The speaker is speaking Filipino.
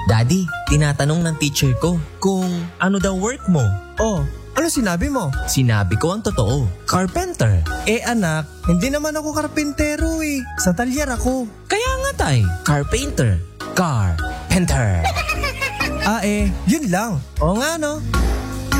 Daddy, tinatanong ng teacher ko kung ano daw work mo. Oh, ano sinabi mo? Sinabi ko ang totoo. Carpenter. Anak, hindi naman ako karpentero eh. Sa talyer ako. Kaya nga tay, carpenter. Carpenter. Yun lang. Oo nga no.